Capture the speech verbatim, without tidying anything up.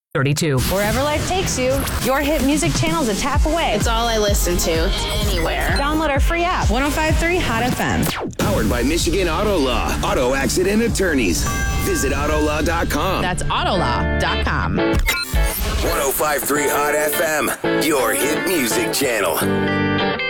thirty-two. Wherever life takes you, your hit music channel is a tap away. It's all I listen to, anywhere. Download our free app, one oh five point three Hot F M. Powered by Michigan Auto Law. Auto accident attorneys. Visit auto law dot com. That's autolaw dot com. one oh five point three Hot F M, your hit music channel.